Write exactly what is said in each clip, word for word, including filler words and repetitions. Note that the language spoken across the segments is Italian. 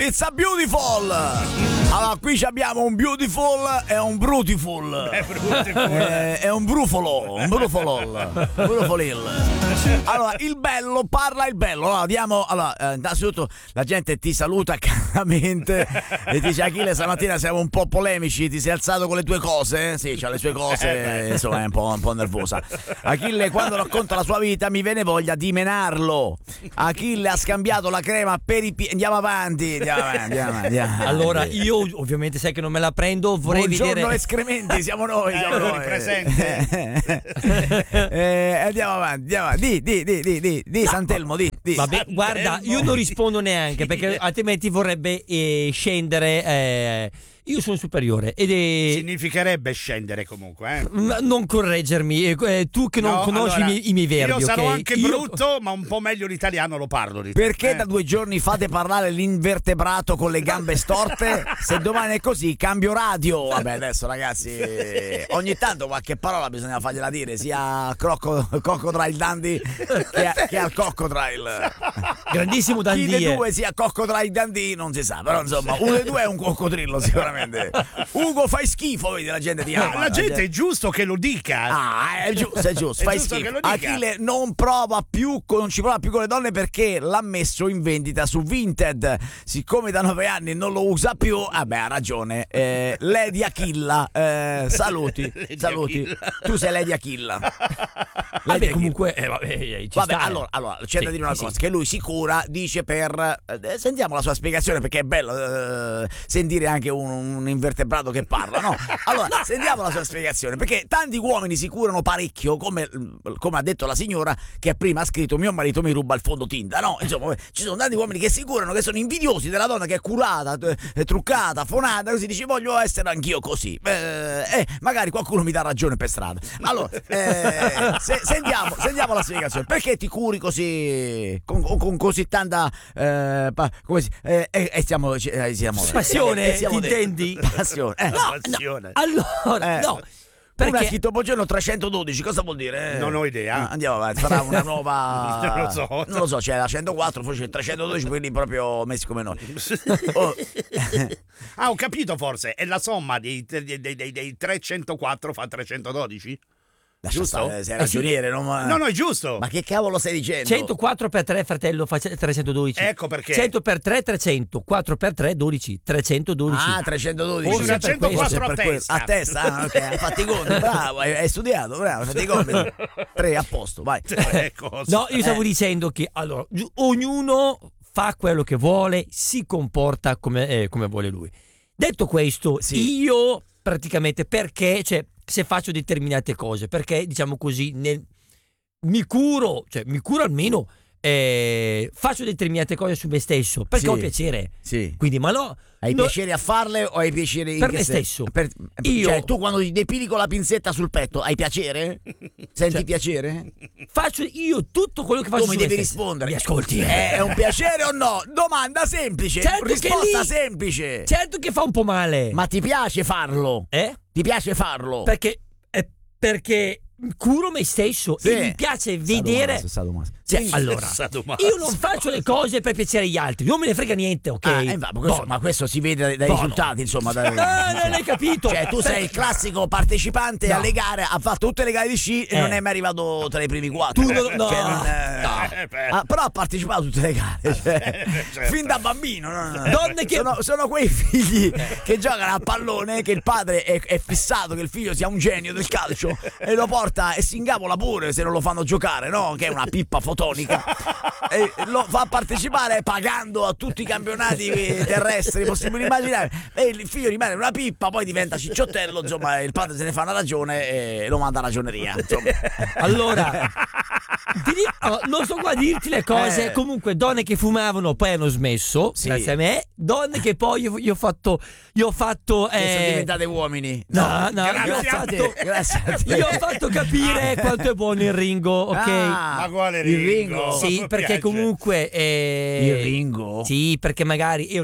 It's a beautiful. Allora, qui abbiamo un beautiful e un brutiful. È beautiful. È, è un brufolo, un brufolo. Brufolil. Allora, il bello parla il bello. Allora, diamo, allora, eh, innanzitutto la gente ti saluta caramente e ti dice: Achille, stamattina siamo un po' polemici, ti sei alzato con le tue cose? Sì, c'ha le sue cose, insomma, è un po', un po' nervosa. Achille, quando racconta la sua vita, mi viene voglia di menarlo. Achille ha scambiato la crema per i piedi. Andiamo avanti, andiamo avanti, andiamo avanti, andiamo avanti. Allora, io ovviamente sai che non me la prendo, vorrei Buongiorno vedere. escrementi, siamo noi, siamo Eh, noi. presente. eh, andiamo avanti, andiamo avanti. Di, di, di, di, di, di Sant'Elmo, di, di. Vabbè, guarda, io non rispondo neanche perché altrimenti vorrebbe eh, scendere. Eh, io sono superiore ed è... Significherebbe scendere comunque, eh? Ma non correggermi, eh, eh, tu che non No, conosci allora, i, miei, i miei verbi. Io sarò ok? anche Io- brutto, ma un po' meglio l'italiano lo parlo di te. Perché Eh. da due giorni fate parlare l'invertebrato con le gambe storte? Se domani è così, cambio radio. Vabbè, adesso ragazzi, ogni tanto qualche parola bisogna fargliela dire, sia a Crocco, Crocodile Dundee che, a- che al Crocodile. Grandissimo Chi dei Dundee. due sia Crocodile Dundee non si sa, però insomma, uno dei due è un coccodrillo sicuramente. Ugo, fai schifo, vedi, la gente ti Ah, ama. la gente è giusto che lo dica. Ah, è giusto, è giusto, È fai giusto schifo. che lo dica. Achille non prova più, con- non ci prova più con le donne perché l'ha messo in vendita su Vinted. Siccome da nove anni non lo usa più, vabbè, ha ragione. Eh, Lady Achilla, eh, saluti, Lady saluti. Achilla. Tu sei Lady Achilla. Vabbè, Achilla. comunque, eh, vabbè, eh, ci Vabbè, sta, eh. allora, allora c'è Sì, da dire una sì, cosa, sì. che lui si cura, dice per... eh, sentiamo la sua spiegazione, perché è bello eh, sentire anche un, un invertebrato che parla, no? Allora, sentiamo la sua spiegazione, perché tanti uomini si curano parecchio, come, come ha detto la signora che prima ha scritto mio marito mi ruba il fondotinta, no? Insomma, ci sono tanti uomini che si curano, che sono invidiosi della donna che è curata, eh, truccata, fonata, così dice voglio essere anch'io così. Eh, eh, magari qualcuno mi dà ragione per strada. Allora, eh, se- sentiamo, sentiamo la spiegazione. Perché ti curi così con, con- con così tanta eh, pa- come si, eh, eh, eh, siamo, eh, siamo Passione, eh, siamo ti dentro. intendi? Passione. Eh. La passione. Allora, Eh. no, Uno ha perché scritto buongiorno trecentododici, cosa vuol dire? Eh, Non ho idea. ah, Andiamo avanti, farà una nuova. Non lo so. Non lo so, c'è la centoquattro, forse c'è trecentododici, quelli proprio messi come noi. Oh. Ah, ho capito forse. È la somma dei, dei, dei, dei, dei trecentoquattro fa trecentododici? Lascia Giusto? stare, sei ragioniere, non... No, no, è giusto. Ma che cavolo stai dicendo? centoquattro per tre, fratello, fa trecentododici. Ecco perché. cento per tre, trecento. quattro per tre, dodici. trecentododici. Ah, trecentododici. Forse per trecentoquattro Forse a per quello. testa. A testa, ah, ok, hai fatto i conti, bravo, hai, hai studiato, bravo, hai fatto i conti. Tre a posto, vai. Ecco. No, io stavo dicendo che allora gi- ognuno fa quello che vuole, si comporta come, eh, come vuole lui. Detto questo, Sì. io praticamente perché, cioè, se faccio determinate cose, perché diciamo così, nel- mi curo, cioè mi curo almeno, eh, faccio determinate cose su me stesso, perché Sì. ho piacere. Sì. Quindi, ma no, Hai no- piacere a farle o hai piacere in Per che me senso? stesso. Per- Io- Cioè, tu quando ti depili con la pinzetta sul petto, hai piacere? Senti Cioè, piacere? faccio io tutto quello che faccio Tu mi su me devi stesso. rispondere. Mi ascolti? Eh, È un piacere o no? Domanda semplice, Certo che risposta lì- semplice. Certo che fa un po' male. Ma ti piace farlo? Eh? Ti piace farlo? Perché, eh, perché curo me stesso Sì. e mi piace vedere. Cioè, Sì. allora, Sadomaso. io non faccio le cose per piacere agli altri, non me ne frega niente, ok? Ah, eh, ma, questo, Boh. ma questo si vede dai, dai Boh. risultati, insomma. Dai, Ah, non hai capito? Cioè, tu sei il classico partecipante No. alle gare, ha fatto tutte le gare di sci e Eh. non è mai arrivato tra i primi quattro. Tu non- no. Cioè, non, eh, No. Eh, beh. ah, però ha partecipato a tutte le gare, cioè, certo. fin da bambino. no, no, no. Donne che- sono, sono quei figli che giocano a pallone, che il padre è, è fissato che il figlio sia un genio del calcio e lo porta e si ingabola pure se non lo fanno giocare, no? Che è una pippa fotonica. E lo fa partecipare pagando a tutti i campionati terrestri possibili immaginare, e il figlio rimane una pippa, poi diventa cicciottello, insomma il padre se ne fa una ragione e lo manda a ragioneria, insomma. Allora, ti di- oh, non so qua dirti le cose. Eh. Comunque, donne che fumavano poi hanno smesso, Sì. grazie a me. Donne che poi io, io ho fatto, io ho fatto. Che sono eh, diventate uomini. No, no, grazie, grazie a a te, te. grazie a te. Io ho fatto capire quanto è buono il Ringo, ok? Ah, Ma quale il Ringo? Ringo? Sì, mi perché piace. comunque eh, Il Ringo? Sì, perché magari io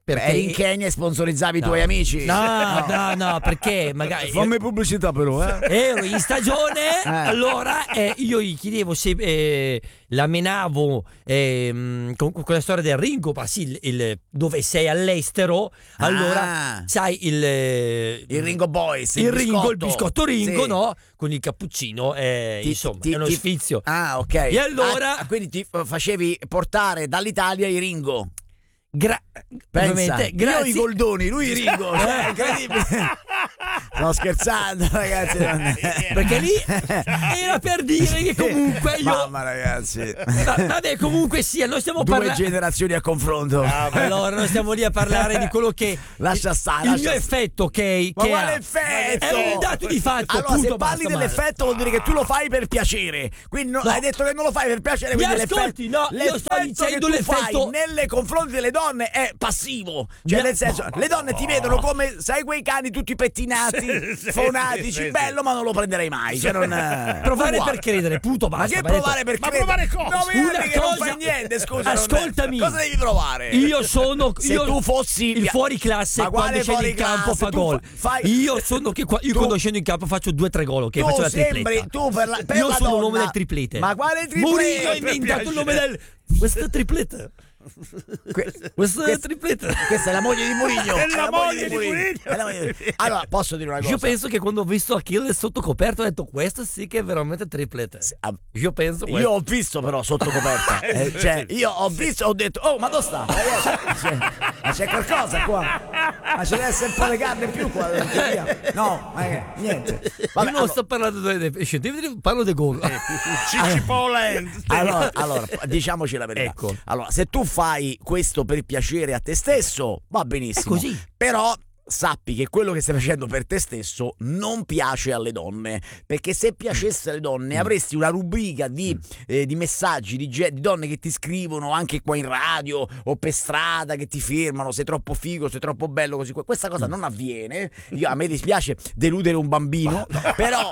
perché Beh, in Kenya sponsorizzavi i tuoi amici. No, no, no, perché magari Fammi pubblicità però, eh. ero in stagione, Eh. allora eh, io gli chiedevo se eh, la menavo ehm, con, con quella storia del Ringo, ma sì, il, il- dove sei all'estero, allora Ah. sai il, eh, Il Ringo Boys, il il Ringo, il biscotto. biscotto Ringo, Sì. no? Con il cappuccino, eh, Ti- insomma, ti- è uno ti- sfizio. Ah, ok. E allora- Ah, quindi ti f- facevi portare dall'Italia i Ringo. Gra- Pensa, ovviamente, io i grazie. Goldoni, lui i Ringo. Cioè, è incredibile. Sto scherzando, ragazzi. Perché lì era per dire che comunque io. Mamma, ragazzi. Va- Vabbè, comunque sia, noi stiamo Due parlando. generazioni a confronto. Allora, noi stiamo lì a parlare di quello che. Lascia stare, Il lascia mio stare. effetto che. Ma che quale ha- effetto? È un dato di fatto. Allora, punto, se parli basta, dell'effetto vuol dire che tu lo fai per piacere. Quindi no- No. hai detto che non lo fai per piacere. Mi Quindi ascolti, l'effetto, no, io sto l'effetto dicendo che tu l'effetto- fai nelle confronti delle donne è passivo. Cioè, Mi- nel senso, le donne ti vedono come, sai, quei cani tutti pettinati, Sì, fonati, sì, dici sì, bello, ma non lo prenderei mai. Cioè, non, Provare uguale. per credere, punto, Ma basta. che va detto. provare per Ma credere? provare cosa? Nove Una anni che non cosa- fai niente, scusa. non- Ascoltami. Cosa devi provare? Io sono Se io- tu fossi il fuori classe Ma quando quale scende fuori in campo classe? fa Tu gol. fai- Io sono che qua- io Tu- quando scendo in campo faccio due tre gol, ok? Tu Faccio la sembri- tripletta. tu per la- per io la sono donna- l'uomo del triplete. Ma quale triplete? Mourinho ha Per inventato il nome piacere. del questa è tripletta. Que- Questa è questa- tripletta. Questa è la moglie di Mourinho. È la moglie di Mourinho. È la moglie di- Allora, posso dire una cosa? Io penso che quando ho visto Achille sotto coperta ho detto questa sì che è veramente tripletta. Ah, Io penso questo. Io ho visto però sotto coperta. Eh, cioè, io ho visto e ho detto, oh, ma dove sta? Ragazzi, cioè, ma c'è qualcosa qua? Ma ci deve essere un po' di carne in più qua dentro, via. No, ma che- niente. Vabbè, Io non allora- sto parlando dei dei scientifici, parlo dei gol. Cicci Poland. Allora, allora, diciamoci la verità. Ecco. Allora, se tu fai questo per piacere a te stesso, va benissimo. È così. Però sappi che quello che stai facendo per te stesso non piace alle donne, perché se piacesse alle donne Mm. avresti una rubrica di, eh, di messaggi di, ge- di donne che ti scrivono anche qua in radio o per strada, che ti firmano, sei troppo figo, sei troppo bello, così. Questa Mm. cosa non avviene. Io, a me dispiace deludere un bambino, però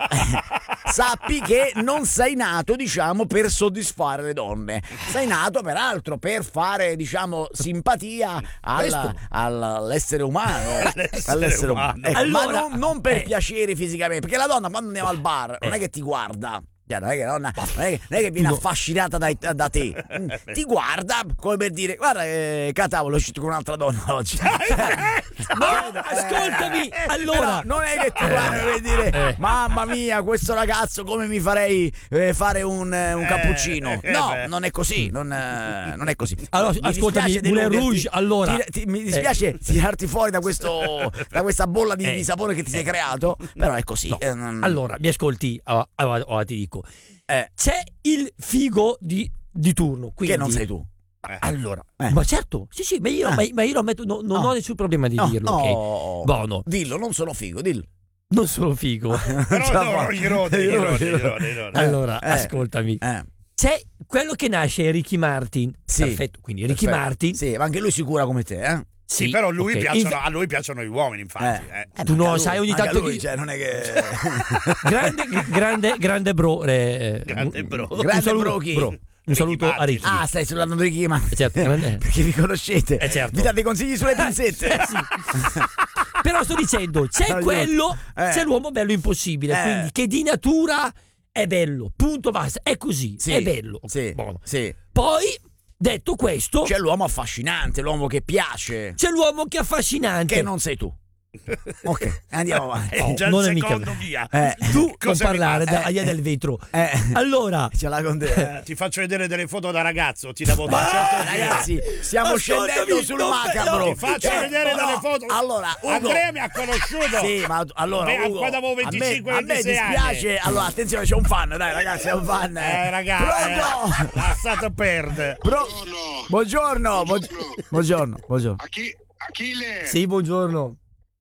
sappi che non sei nato, diciamo, per soddisfare le donne. Sei nato peraltro per fare, diciamo, simpatia alla- Questo. alla- all'essere umano. All'essere All'essere umano. umano. Ecco, Allora, ma non, non per eh. piacere fisicamente, perché la donna quando andiamo al bar non è che ti guarda. Cioè, non è che, la donna- non è che, non è che viene No. affascinata dai- da te. Mm, ti guarda come per dire guarda che catavolo, è uscito con un'altra donna oggi. No, ascoltami, allora. Però non è che ti guarda per dire Eh. mamma mia, questo ragazzo come mi farei eh, fare un, eh, un cappuccino. eh, No, beh. non è così, non, eh, non è così. Allora, Mi ascoltami, dispiace Moulin deluderti. Rouge, allora. Ti- ti- mi dispiace tirarti fuori da, questo, da questa bolla di, Eh. di sapore che ti sei creato, però è così. No. eh, non- Allora, mi ascolti, ah, ah, ah, ti dico. Eh. C'è il figo di, di turno. Quindi, che non sei tu. Allora, Eh. ma certo, sì, sì, ma io, Ah. ma, ma io lo ammetto, no- non No. ho nessun problema di No, dirlo. no. ok? Bono, Dillo, non sono figo, dillo. non sono figo. Però Ce la no, fa. irone, irone, irone, irone. Allora, eh. ascoltami. Eh. C'è quello che nasce è Ricky Martin. Sì. Perfetto, quindi Ricky Perfetto. Martin. Sì, ma anche lui si cura come te, eh? Sì, però lui ok. piacciono, Inve- a lui piacciono gli uomini, infatti. Eh. eh. Eh, Tu ma non anche sai lui, ogni anche tanto lui, che- cioè, non è che grande, grande, grande bro. eh, Grande un- bro. Un Grande saluto, bro chi? bro. Un Ricky saluto a Martin. Ricky. Ah, stai salutando Ricky, ma Eh, certo, grande- perché vi conoscete? Eh, certo. Vi date consigli sulle pinzette? Eh, sì. Però sto dicendo, c'è Aiuto. quello, Eh. c'è l'uomo bello impossibile, Eh. quindi che di natura è bello, punto basta, è così, Sì, è bello. Sì, Buono. sì. Poi, detto questo, c'è, C'è l'uomo affascinante, l'uomo che piace, l'uomo che è affascinante. che non sei tu. Ok, andiamo avanti. È Oh, già il non è mica secondo vero. via. Eh. Tu non Cosa mi parlare fa? da Eh, Aia eh. del vetro. Eh. Allora, Ce l'ha con te. Eh, Ti faccio vedere delle foto da ragazzo, ti davo da certo Ragazzi, stiamo Ascoltami, scendendo sul non- macabro. Ti faccio Eh, vedere no, delle foto. Allora, Ugo, Andrea mi ha conosciuto. Sì, ma allora Beh, Ugo, quando avevo a me- venticinque a me, ventisei anni. dispiace. Allora, attenzione, c'è un fan, dai ragazzi, è un fan. Eh, ragazzi, Pronto? eh, lasciato perdere. Pro- Buongiorno. Buongiorno, buongiorno, buongiorno, buongiorno. Achi- Achille. sì, buongiorno.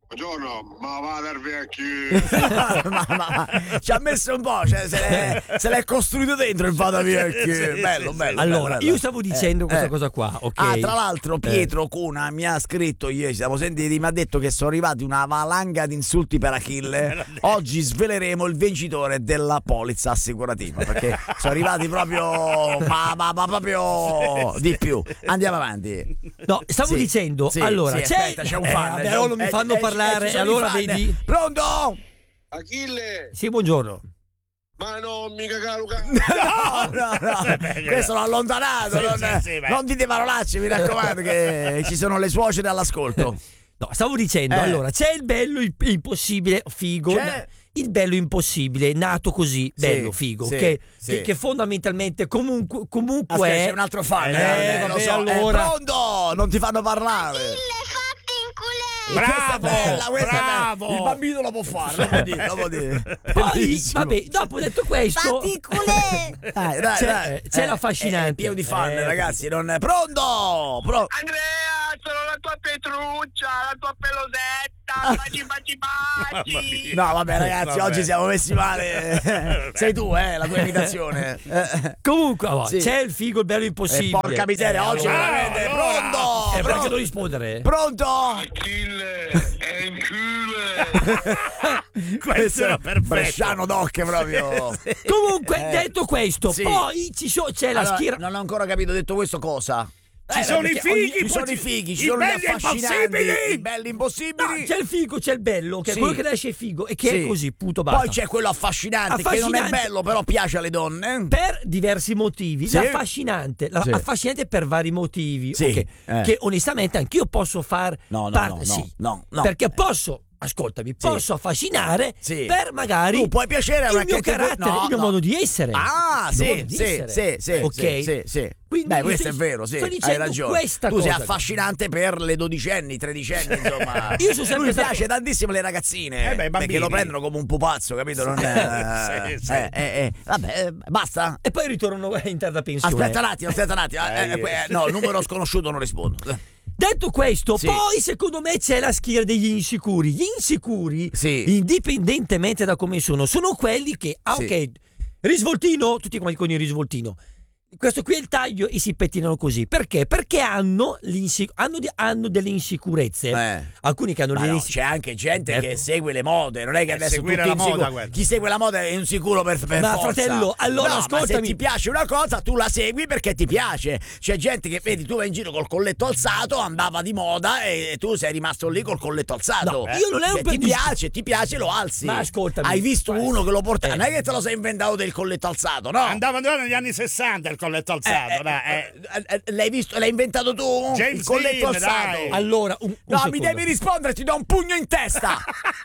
Buongiorno, ma va dal vecchio. ma, ma, ma, ci ha messo un po', cioè, se, l'è, se l'è costruito dentro il vada vecchio. Sì, bello, sì, bello. Allora, bello. io stavo dicendo Eh, questa eh. cosa qua, ok? Ah, tra l'altro Pietro Cuna mi ha scritto ieri, ci siamo sentiti, mi ha detto che sono arrivati una valanga di insulti per Achille. Oggi sveleremo il vincitore della polizza assicurativa, perché sono arrivati proprio ma, ma, ma proprio di più. Andiamo avanti. No, stavo Sì, dicendo, sì, allora, sì, c'è aspetta, c'è un eh, fan. vabbè, c'è allora un- non mi eh, fanno eh, parlare, ci sono i allora fan. vedi? Pronto? Achille, Sì, buongiorno. ma non mica caluca. No, no, no, questo l'ho allontanato. Sì, non, sì, sì, beh. non dite parolacce, mi raccomando, che ci sono le suocere all'ascolto. No, stavo dicendo, Eh. allora, c'è il bello il- impossibile, figo, C'è- na- il bello impossibile, nato così, Sì, bello, figo, sì, che, sì. che, che fondamentalmente comunque, comunque Aspetta, è... c'è un altro fan. Eh, Eh, lo vabbè, so. Eh, allora... pronto? Non ti fanno parlare. Questa è Bravo, bella, questa è bella. bravo. Il bambino lo può fare, lo può dire, lo può dire. Poi, Bellissimo. vabbè, dopo detto questo... Dai, dai, C'è- dai. c'è l'affascinante. Eh, pieno di fan, Eh, ragazzi. Non è... Pronto? Pro- Andrea, sono la tua Petruccia, la tua pelosetta, baci baci baci. No, vabbè, ragazzi, Vabbè. oggi siamo messi male. Sei tu, eh, la tua imitazione. Eh, Comunque, allora, Sì. c'è il figo, il bello eh, impossibile. porca miseria, Eh, oggi allora- veramente. allora. Pronto? Eh, perché Pronto? devo rispondere? Pronto? Achille, è in culo. Questo era perfetto. Bresciano doc proprio. Comunque, Eh, detto questo, sì. poi ci so- c'è la Allora, schiera... non ho ancora capito, detto questo cosa? Ci Eh, sono i perché fighi, ogni- ci poi sono ci- i fighi, ci i sono gli belli affascinanti, impossibili. i belli impossibili. No, c'è il figo, c'è il bello, che Sì. è quello che nasce figo e che Sì. è così, puto basta. Poi c'è quello affascinante, che non è Affascinante. bello, però piace alle donne. Per diversi motivi, Sì. l'affascinante, la- Sì. affascinante per vari motivi, Sì, ok, eh. che onestamente anch'io posso far No, no, parte, no, no, sì, no, no. perché posso, ascoltami, posso affascinare Sì. per magari Tu puoi piacere a il una mio che ti- carattere, no, il mio no. modo di essere. Ah, Il mio sì, modo di sì, essere. sì, sì, ok? sì, sì, sì. Quindi Beh, io questo sto- è vero, sì, sto hai dicendo ragione. questa Tu sei cosa. affascinante per le dodicenni, tredicenni, insomma. Io sono sempre Lui stato- piace tantissimo le ragazzine, Eh beh, i perché bambini. lo prendono come un pupazzo, capito? Non è... Sì, sì. Eh, eh, eh. Vabbè, eh, basta. E poi ritorno in tarda pensione. Aspetta un attimo, aspetta un attimo. Eh, eh, eh, no, numero sconosciuto non rispondo. Detto questo, Sì. poi secondo me c'è la schiera degli insicuri. Gli insicuri, Sì. indipendentemente da come sono, sono quelli che, ah Sì. ok, risvoltino, tutti quanti con il risvoltino. Questo qui è il taglio e si pettinano così. Perché? Perché hanno, l'insic- hanno, di- hanno delle insicurezze. Eh. Alcuni che hanno Ma delle no, insicurezze. c'è anche gente Ecco. che segue le mode, non è che Eh, adesso seguire tutti la moda, insicuri- guarda. chi segue la moda è insicuro per, per Ma, forza. fratello, allora No, ma se ascoltami. ti piace una cosa tu la segui perché ti piace. C'è gente che vedi, tu vai in giro col colletto alzato, andava di moda e tu sei rimasto lì col colletto alzato. No, io non è un Cioè, per ti dis- piace, ti piace, lo alzi. Ma ascoltami. Hai visto uno che lo porta, Eh. non è che te lo sei inventato del colletto alzato, no? Andava andava negli anni sessanta il colletto alzato, Eh, dai, eh. eh, eh, l'hai visto, l'hai inventato tu? James il colletto Dean, alzato. dai. Allora, un, un No, secondo. mi devi rispondere, ti do un pugno in testa.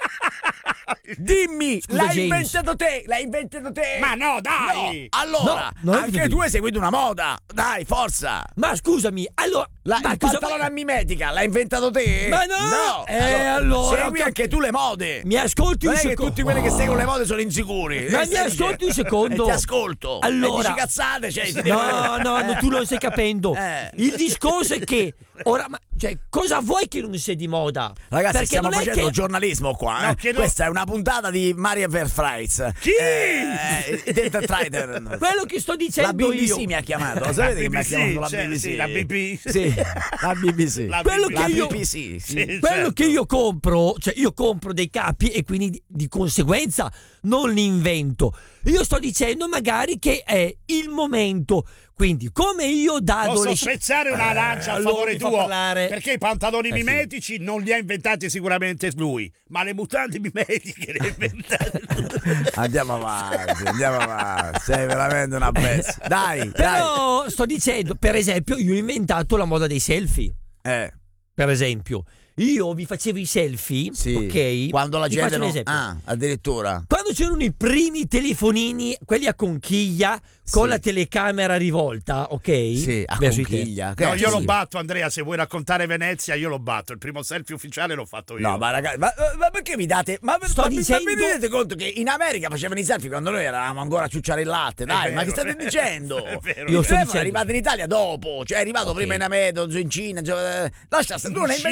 Dimmi, Scusa, l'hai James. inventato te, l'hai inventato te. Ma no, dai! No, allora, No, non è anche inventato tu hai seguito una moda. Dai, forza. Ma scusami, allora. La, ma il cosa pantalone vuoi- a mimetica, l'hai inventato te? Ma no! Eh, allora, segui ho cap- anche tu le mode. Mi ascolti Non un è che secondo. tutti quelli che seguono le mode sono insicuri. Ma Eh, mi stai ascolti dicendo? un secondo? E ti ascolto. Allora- E dici cazzate, cioè, ti No, devo- no, no, tu non stai capendo. Eh. Il discorso è che ora, ma, cioè, cosa vuoi che non sia di moda? Ragazzi, Perché stiamo non è facendo che- giornalismo qua. No, eh. chiedo- Questa è una puntata di Maria Verfreiz. Chi? Eh, eh, Data Trader. Quello che sto La dicendo B B C io. mi ha chiamato. Lo sapete che mi ha B B C, chiamato la cioè, B B C? sì, la B B C. Sì, la B B C. La Quello B B C. che La io- B B C, sì. Sì. Quello certo. che io compro, cioè io compro dei capi e quindi di, di conseguenza non li invento. Io sto dicendo magari che è il momento. Quindi, come io da Posso adolescente. spezzare una lancia a allora favore mi fa tuo? parlare. Perché i pantaloni Eh, sì. mimetici non li ha inventati sicuramente lui, ma le mutande mimetiche le ha inventate lui. Andiamo avanti, andiamo avanti. Sei veramente una bestia. Dai, dai. Però sto dicendo, per esempio, io ho inventato la moda dei selfie. Eh, Per esempio, io vi facevo i selfie, sì. ok? Quando la Vi gente faccio un non... esempio. Ah, addirittura. Quando c'erano i primi telefonini, quelli a conchiglia, con Sì. la telecamera rivolta, ok? Sì, a Verso i te. conchiglia. No, Che- io lo sì. batto, Andrea, se vuoi raccontare Venezia, io lo batto. Il primo selfie ufficiale l'ho fatto io. No, ma ragazzi, ma, ma perché vi date? Ma, Sto ma, vi- dicendo- ma vi rendete conto che in America facevano i selfie quando noi eravamo ancora a ciucciare il latte? Dai, vero, ma che state è vero. dicendo? È vero. Io Il sto telefono è dicendo- arrivato in Italia dopo, cioè è arrivato Ok. prima in America, in Cina. Cioè, lascia stare, tu non hai In Cina. Mi inventato.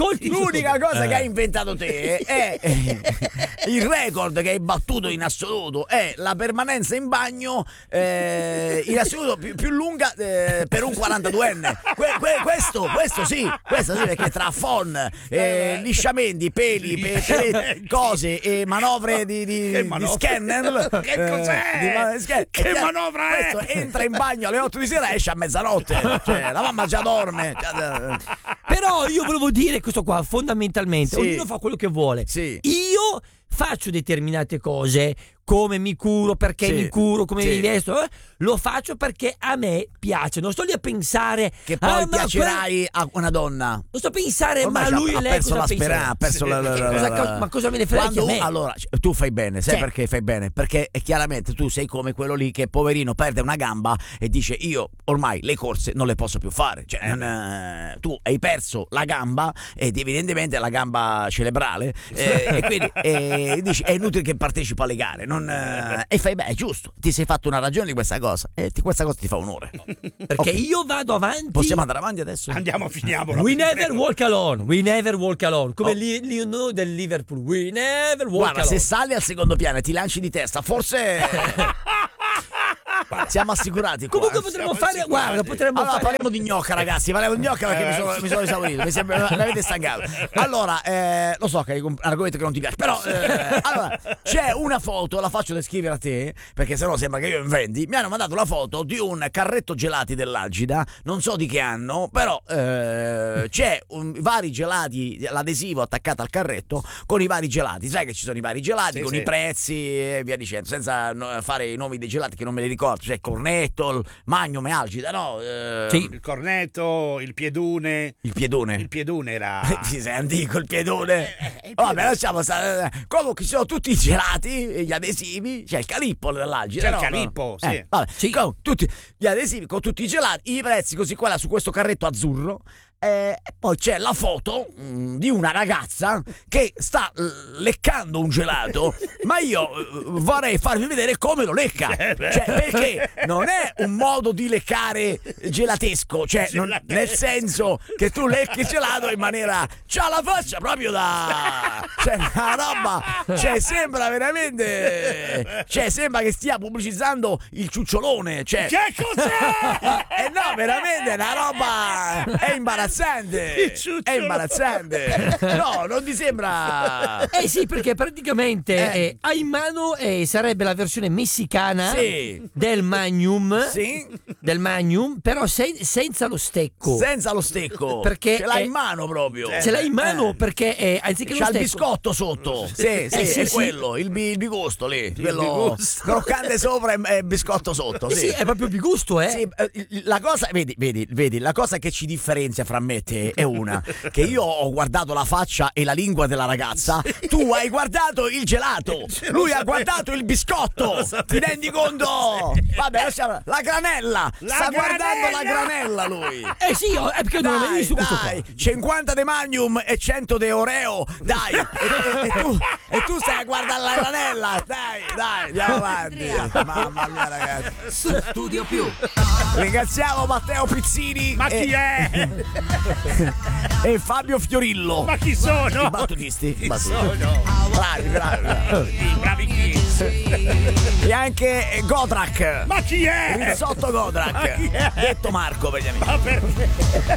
togli L'unica cosa Eh. che hai inventato te è il record che hai battuto in assoluto è la permanenza in bagno eh, in assoluto più, più lunga eh, per un quarantaduenne. Que- que- questo, questo sì, questo sì, perché tra phon, eh, lisciamenti, peli, pe- pe- cose e manovre di, di, Che di manovre? scanner. Che cos'è? di ma- scan- Che è chiaro, manovra è? questo entra in bagno alle otto di sera e esce a mezzanotte. Cioè, la mamma già dorme. Però io volevo dire questo qua, fondamentalmente, Sì. ognuno fa quello che vuole. Sì. Io faccio determinate cose, come mi curo, perché Sì. mi curo, come Sì. mi vesto, eh, lo faccio perché a me piace. Non sto lì a pensare Che poi ah, ma piacerai a una donna. que- Non sto a pensare, Ormai ma c'ha- lui ha e lei perso cosa la pensano? speranza, ha perso Sì. la, la- la- Cosa la- ca- ma cosa me ne frega Quando- a me? allora, c- tu fai bene, sai Cioè- perché fai bene? Perché è chiaramente tu sei come quello lì che poverino perde una gamba e dice io ormai le corse non le posso più fare. Cioè, non, eh, tu hai perso la gamba ed evidentemente la gamba cerebrale eh, e quindi eh, dici è inutile che partecipo alle gare. Non, eh, e fai bene, è giusto. Ti sei fatto una ragione di questa cosa e ti- questa cosa ti fa onore. Perché Ok. io vado avanti. Possiamo andare avanti adesso? Andiamo, finiamola. We never walk alone, we never walk alone. Come Oh. lì lì no, del Liverpool. We never walk Guarda, se alone. sali al secondo piano e ti lanci di testa, forse siamo assicurati. qua. Comunque potremmo fare, sicurati. guarda, potremmo Allora, fare parliamo di gnocca, ragazzi. Parliamo di gnocca perché mi sono, mi sono esaurito. Mi sembra, l'avete stancato. Allora, eh, lo so che è un argomento che non ti piace, però eh, allora, c'è una foto, la faccio descrivere a te, perché sennò sembra che io inventi. Mi hanno mandato la foto di un carretto gelati dell'Agida, non so di che anno, però eh, c'è un, vari gelati, l'adesivo attaccato al carretto con i vari gelati. Sai che ci sono i vari gelati Sì, con sì. i prezzi e via dicendo, senza no- fare i nomi dei gelati che non me li ricordo. C'è Cornetto, il Magnum e Algida, no? Eh, Sì. Il cornetto, il piedune. Il piedone. Il piedone era. Sì, sei antico il piedone. Eh, il Vabbè, piedone. lasciamo stare. Comunque ci sono tutti i gelati, gli adesivi, c'è il calippo dell'Agida. C'è il no? calippo, sì. Eh, vabbè, Sì. con tutti gli adesivi con tutti i gelati, i prezzi così qua là, su questo carretto azzurro. Eh, E poi c'è la foto mh, di una ragazza che sta l- leccando un gelato, ma io eh, vorrei farvi vedere come lo lecca. Cioè, perché non è un modo di leccare gelatesco, cioè non- nel senso che tu lecchi il gelato in maniera. C'ha la faccia proprio da. Cioè, una roba. Cioè, sembra veramente. Cioè, sembra che stia pubblicizzando il ciucciolone. Cioè. Che cos'è? Eh no, veramente è una roba. È imbarazzante. È ciucciolone. imbarazzante. No, non ti sembra. Eh sì, perché praticamente Eh. eh, hai in mano eh, sarebbe la versione messicana Sì. del Magnum, Sì. del Magnum, però sen- senza lo stecco. Senza lo stecco. Perché ce l'ha è- in mano proprio. Ce l'hai in mano Eh. perché eh, anziché C'ha lo il stecco biscotto sotto. Sì, sì, Eh, sì, è sì. quello, il, bi- il bigusto lì. quello bigusto. croccante sopra e, e biscotto sotto. Eh sì, è proprio bigusto, eh. Sì, eh, la cosa, vedi, vedi, vedi, la cosa che ci differenzia fra me e te è una, che io ho guardato la faccia e la lingua della ragazza, tu hai guardato il gelato, lui ha guardato il biscotto, ti rendi conto? Vabbè, lasciamo, la granella, La sta guardando la granella! granella lui. Eh sì, oh, è perché non avevi Dai, visto questo qua. dai, cinquanta de Magnum e cento de Oreo, dai, e, e- e tu, e tu stai a guardare la granella, dai, dai, andiamo avanti. Mamma mia ragazzi. Su Studio Più. Ringraziamo Matteo Pizzini Ma e, chi è? e Fabio Fiorillo. Ma chi sono? I battutisti, i Chi battutisti. sono? Bravi, bravi, bravi. Sì, bravi chi? E anche Godrak. Ma chi è? Rizzotto Ma Godrak. chi è? Detto Marco per gli amici. Ma perché?